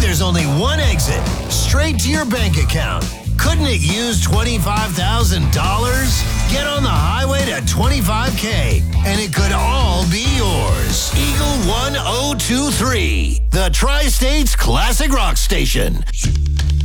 there's only one exit, straight to your bank account. Couldn't it use $25,000? Get on the highway to 25K, and it could all be yours. Eagle 1023, the Tri-States Classic Rock Station.